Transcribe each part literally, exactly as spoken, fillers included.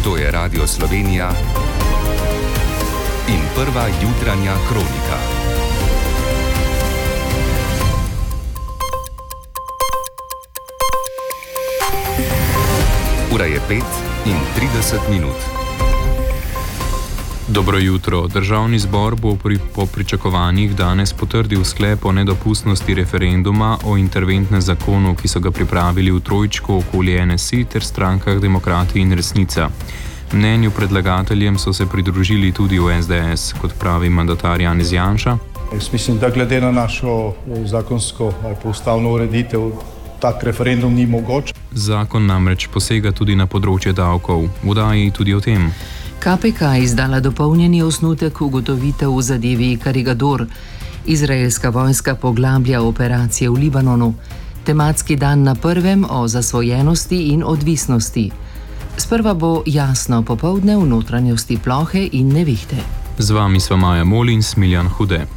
To je Radio Slovenija in prva jutranja kronika. Ura je pet in trideset minut. Dobro jutro. Državni zbor bo pri, po pričakovanjih danes potrdil sklep o nedopustnosti referenduma o interventnem zakonu, ki so ga pripravili v trojčku okoli N S I ter strankah Demokrati in Resnica. Mnenju predlagateljem so se pridružili tudi v S D S, kot pravi mandatar Janez Janša. Jaz mislim, da glede na našo zakonsko ali pa ustavno ureditev tak referendum ni mogoč. Zakon namreč posega tudi na področje davkov. V oddaji tudi o tem. K P K izdala dopolnjeni osnutek ugotovitev v zadevi Karigador. Izraelska vojska poglablja operacije v Libanonu. Tematski dan na prvem o zasvojenosti in odvisnosti. Sprva bo jasno popoldne v notranjosti Plohe in Nevihte. Z vami sva Maja Mol in Smiljan Hude.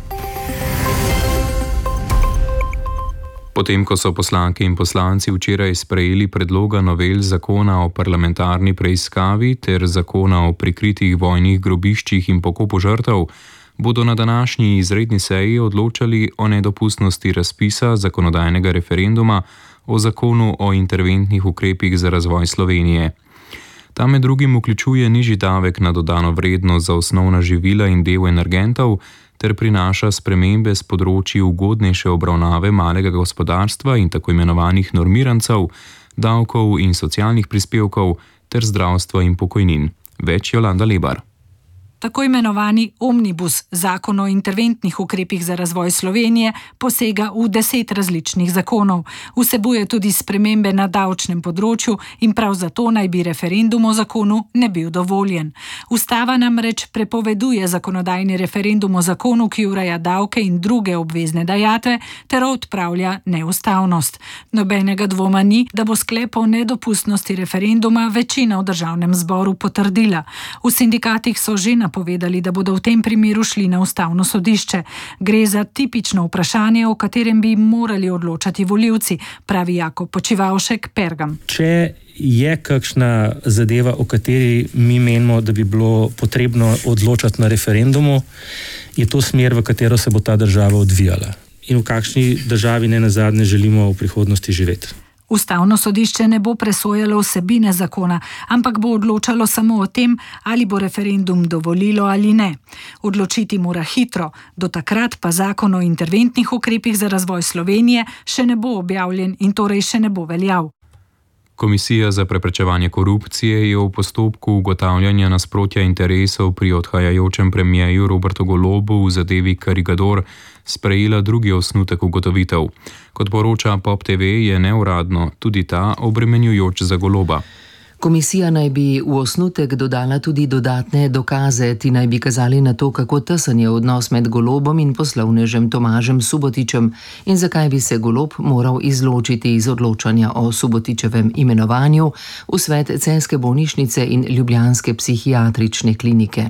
Potem, ko so poslanke in poslanci včeraj sprejeli predloga novel zakona o parlamentarni preiskavi ter zakona o prikritih vojnih grobiščih in pokopu žrtev, bodo na današnji izredni seji odločali o nedopustnosti razpisa zakonodajnega referenduma o zakonu o interventnih ukrepih za razvoj Slovenije. Ta med drugim vključuje nižji davek na dodano vrednost za osnovna živila in del energentov ter prinaša spremembe s področji ugodnejše obravnave malega gospodarstva in tako imenovanih normirancev, davkov in socialnih prispevkov ter zdravstva in pokojnin. Več Jolanda Lebar. Tako imenovani omnibus, zakon o interventnih ukrepih za razvoj Slovenije, posega v deset različnih zakonov. Vsebuje tudi spremembe na davčnem področju in prav zato naj bi referendum o zakonu ne bil dovoljen. Ustava namreč prepoveduje zakonodajni referendum o zakonu, ki ureja davke in druge obvezne dajatve, ter odpravlja neustavnost. Nobenega dvoma ni, da bo sklep o nedopustnosti referenduma večina v državnem zboru potrdila. V sindikatih so že na povedali, da bodo v tem primeru šli na ustavno sodišče. Gre za tipično vprašanje, o katerem bi morali odločati volivci, pravi Jakob Počivavšek, Pergam. Če je kakšna zadeva, o kateri mi menimo, da bi bilo potrebno odločati na referendumu, je to smer, v katero se bo ta država odvijala. In v kakšni državi ne nazadnje želimo v prihodnosti živeti. Ustavno sodišče ne bo presojalo vsebine zakona, ampak bo odločalo samo o tem, ali bo referendum dovolilo ali ne. Odločiti mora hitro, do takrat pa zakon o interventnih ukrepih za razvoj Slovenije še ne bo objavljen in torej še ne bo veljav. Komisija za preprečevanje korupcije je v postopku ugotavljanja nasprotja interesov pri odhajajočem premierju Robertu Golobu v zadevi Karigador sprejela drugi osnutek ugotovitev. Kot poroča Pop T V, je neuradno tudi ta obremenjujoč za Goloba. Komisija naj bi v osnutek dodala tudi dodatne dokaze, ti naj bi kazali na to, kako tesen je odnos med Golobom in poslovnežem Tomažem Subotičem in zakaj bi se Golob moral izločiti iz odločanja o Subotičevem imenovanju v svet Celjske bolnišnice in ljubljanske psihiatrične klinike.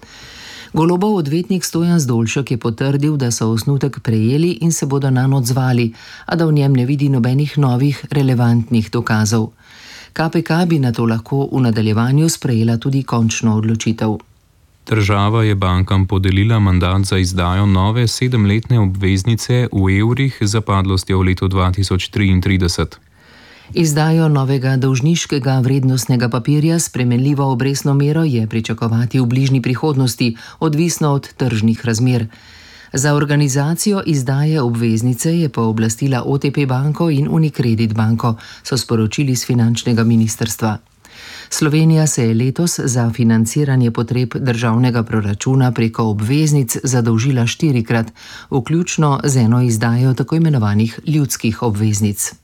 Golobov odvetnik Stojan Zdolšek je potrdil, da so osnutek prejeli in se bodo nanj odzvali, a da v njem ne vidi nobenih novih relevantnih dokazov. K P K bi na to lahko v nadaljevanju sprejela tudi končno odločitev. Država je bankam podelila mandat za izdajo nove sedemletne obveznice v evrih z zapadlostjo v letu dva tisoč triintrideset. Izdajo novega dolžniškega vrednostnega papirja s spremenljivo obrestno mero je pričakovati v bližnji prihodnosti, odvisno od tržnih razmer. Za organizacijo izdaje obveznice je pooblastila O T P banko in Unicredit banko, so sporočili z finančnega ministrstva. Slovenija se je letos za financiranje potreb državnega proračuna preko obveznic zadolžila štirikrat, vključno z eno izdajo tako imenovanih ljudskih obveznic.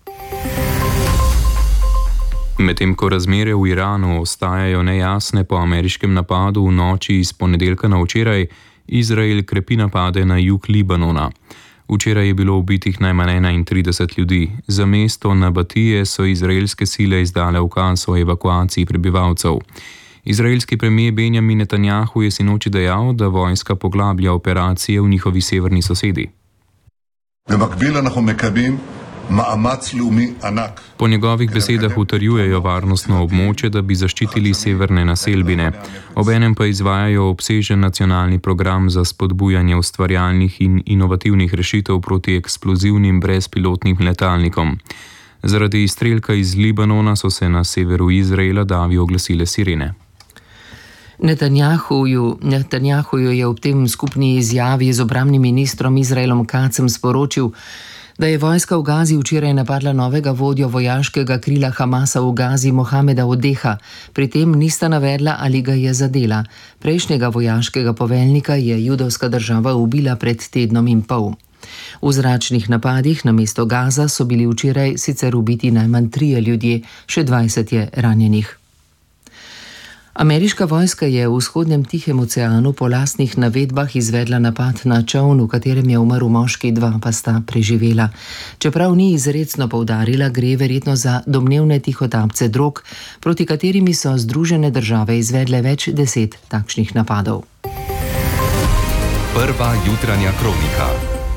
Medtem ko razmere v Iranu ostajajo nejasne po ameriškem napadu v noči iz ponedeljka na včeraj, Izrael krepi napade na jug Libanona. Včeraj je bilo ubitih najmanj enaintrideset ljudi. Za mesto Nabatije so izraelske sile izdale ukaz o evakuaciji prebivalcev. Izraelski premier Benjamin Netanjahu je sinoči dejal, da vojska poglablja operacije v njihovi severni sosedi. במקביל אנחנו מקבלים Po njegovih besedah utrjujejo varnostno območje, da bi zaščitili severne naselbine. Obenem pa izvajajo obsežen nacionalni program za spodbujanje ustvarjalnih in inovativnih rešitev proti eksplozivnim brezpilotnim letalnikom. Zaradi izstrelka iz Libanona so se na severu Izraela davi oglasile sirene. Netanjahuju, Netanjahuju je ob tem skupni izjavi z obrambnim ministrom Izraelom Kacem sporočil, da je vojska v Gazi včeraj napadla novega vodjo vojaškega krila Hamasa v Gazi Mohameda Odeha. Pri tem nista navedla, ali ga je zadela. Prejšnjega vojaškega poveljnika je judovska država ubila pred tednom in pol. V zračnih napadih na mesto Gaza so bili včeraj sicer ubiti najmanj trije ljudje, še dvajset je ranjenih. Ameriška vojska je v vzhodnem Tihem oceanu po lastnih navedbah izvedla napad na čoln, v katerem je umrl moški, dva pa sta preživela. Čeprav ni izrecno poudarila, gre verjetno za domnevne tihotapce drog, proti katerimi so Združene države izvedle več deset takšnih napadov. Prva jutranja kronika.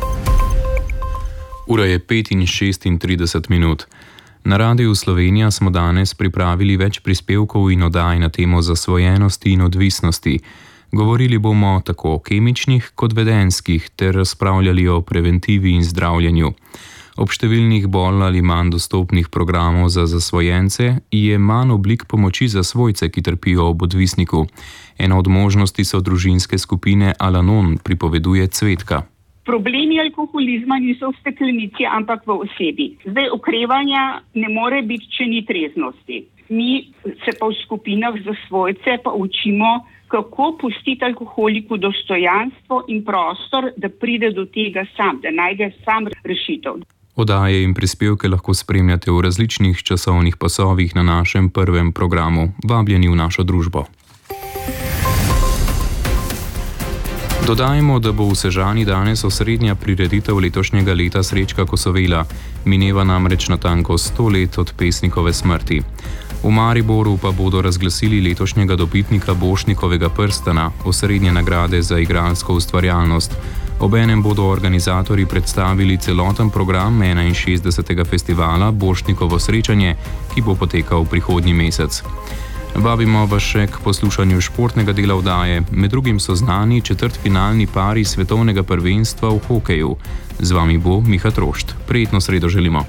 Ura je pet in šestintrideset minut. Na Radiu Slovenija smo danes pripravili več prispevkov in oddaj na temo zasvojenosti in odvisnosti. Govorili bomo tako o kemičnih kot vedenskih ter razpravljali o preventivi in zdravljenju. Ob številnih bolj ali manj dostopnih programov za zasvojence je manj oblik pomoči za svojce, ki trpijo ob odvisniku. Ena od možnosti so družinske skupine Al-Anon, pripoveduje Cvetka. Problemi alkoholizma niso v steklenici, ampak v osebi. Zdaj, okrevanja ne more biti, če ni treznosti. Mi se pa v skupinah za svojce pa učimo, kako pustiti alkoholiku dostojanstvo in prostor, da pride do tega sam, da najde sam rešitev. Oddaje in prispevke lahko spremljate v različnih časovnih pasovih na našem prvem programu. Vabljeni v našo družbo. Dodajmo, da bo v Sežani danes osrednja prireditev letošnjega leta Srečka Kosovela. Mineva namreč natanko sto let od pesnikove smrti. V Mariboru pa bodo razglasili letošnjega dobitnika Borštnikovega prstana, osrednje nagrade za igralsko ustvarjalnost. Obenem bodo organizatorji predstavili celoten program enainšestdesetega festivala Borštnikovo srečanje, ki bo potekal prihodnji mesec. Vabimo vas še k poslušanju športnega dela oddaje. Med drugim so znani četrtfinalni pari svetovnega prvenstva v hokeju. Z vami bo Miha Trošt. Prijetno sredo želimo.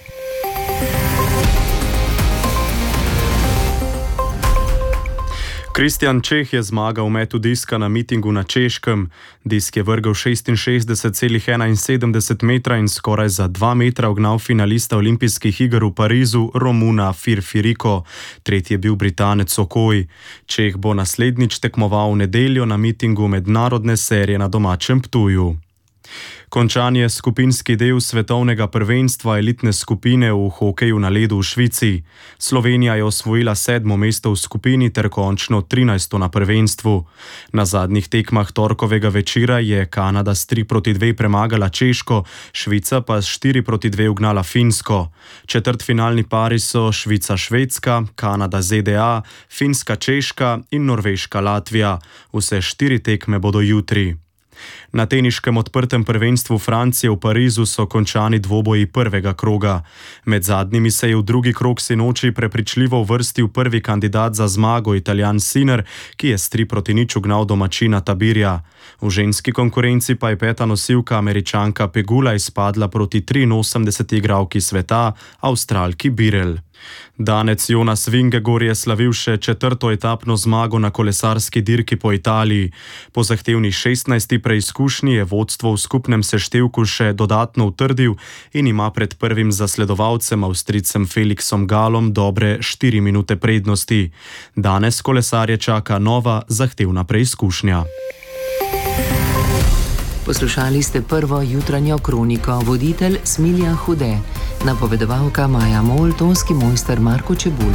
Kristjan Čeh je zmagal v metu diska na mitingu na Češkem. Disk je vrgel šestinšestdeset celih enainsedemdeset metra in skoraj za dva metra ugnal finalista olimpijskih iger v Parizu, Romuna Firfiriko. Tretji je bil Britanec Okoj. Čeh bo naslednjič tekmoval v nedeljo na mitingu mednarodne serije na domačem Ptuju. Končan je skupinski del svetovnega prvenstva elitne skupine v hokeju na ledu v Švici. Slovenija je osvojila sedmo mesto v skupini ter končno trinajsto na prvenstvu. Na zadnjih tekmah torkovega večera je Kanada s tri proti dve premagala Češko, Švica pa s štiri proti dve ugnala Finsko. Četrtfinalni pari so Švica-Švedska, Kanada-Z D A, Finska-Češka in Norveška-Latvija. Vse štiri tekme bodo jutri. Na teniškem odprtem prvenstvu Francije v Parizu so končani dvoboji prvega kroga. Med zadnjimi se je v drugi krog sinoči prepričljivo uvrstil prvi kandidat za zmago, Italijan Sinner, ki je s tri proti nič ugnal domačina Tabirja. V ženski konkurenci pa je peta nosilka Američanka Pegula izpadla proti triinosemdeseti igralki sveta, Avstralki Birel. Danec Jonas Vingegaard je slavil še četrto etapno zmago na kolesarski dirki po Italiji. Po zahtevni šestnajsti preizkušnji je vodstvo v skupnem seštevku še dodatno utrdil in ima pred prvim zasledovalcem Avstrijcem Felixom Galom dobre štiri minute prednosti. Danes kolesarje čaka nova zahtevna preizkušnja. Poslušali ste prvo jutranjo kroniko, voditelj Smilja Hude, napovedovalka Maja Mol, tonski mojster Marko Čebulj.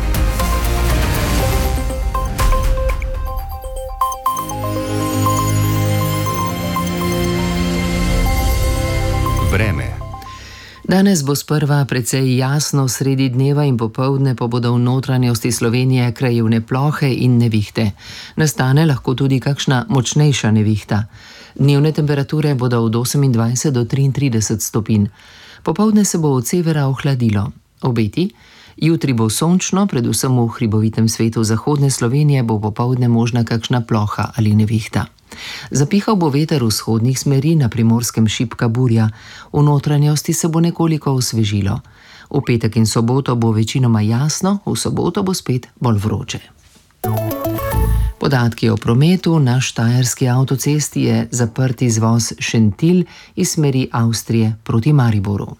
Vreme. Danes bo sprva precej jasno, sredi dneva in popoldne pa bodo v notranjosti Slovenije krajevne plohe in nevihte. Nastane lahko tudi kakšna močnejša nevihta. Dnevne temperature bodo od osemindvajset do triintrideset stopinj. Popoldne se bo od severa ohladilo. Obeti: jutri bo sončno, predvsem v hribovitem svetu zahodne Slovenije bo popoldne možna kakšna ploha ali nevihta. Zapihal bo veter vzhodnih smeri, na Primorskem šibka burja, v notranjosti se bo nekoliko osvežilo. V petek in soboto bo večinoma jasno, v soboto bo spet bolj vroče. Podatki o prometu: na štajerski avtocesti je zaprt izvoz Šentilj iz smeri Avstrije proti Mariboru.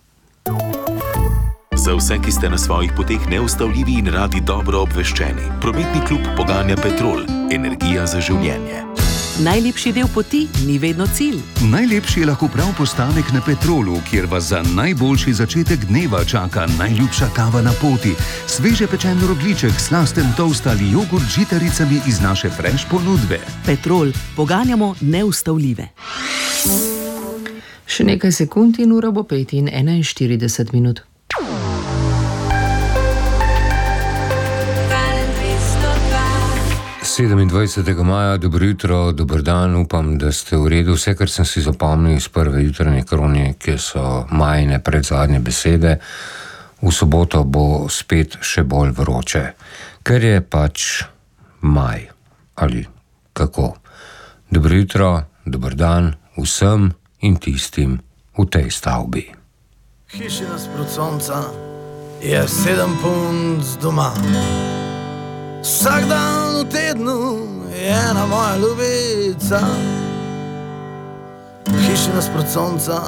Za vse, ki ste na svojih poteh neustavljivi in radi dobro obveščeni, prometni klub poganja Petrol, energija za življenje. Najlepši del poti ni vedno cilj. Najlepši je lahko prav postanek na Petrolu, kjer vas za najboljši začetek dneva čaka najljubša kava na poti, sveže pečen rogljiček, slasten toast ali jogurt z žitaricami iz naše fresh ponudbe. Petrol, poganjamo neustavljive. Še nekaj sekund in ura bo pet in enainštirideset minut. sedemindvajsetega maja, dobro jutro, dober dan, upam, da ste v redu. Vse, kar sem si zapomnil iz prve jutranje kronike, so majine predzadnje besede. V soboto bo spet še bolj vroče, ker je pač maj. Ali kako? Dobro jutro, dober dan vsem in tistim v tej stavbi. Hiši nasprot sonca je sedem punc doma. Vsak dan v tednu je ena moja ljubica. V hiši nasprot sonca